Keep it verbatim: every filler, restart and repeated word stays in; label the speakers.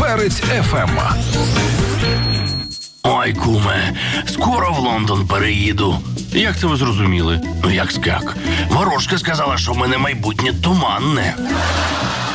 Speaker 1: Перець еф ем.
Speaker 2: Ой, куме, скоро в Лондон переїду. Як це ви зрозуміли? Ну, як скак. Ворожка сказала, що в мене майбутнє туманне.